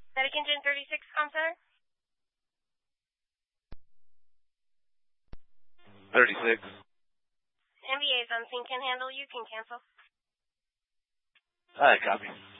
Vatican Gen 36, com center. 36. MBA's on scene, can handle you, can cancel. Alright, copy.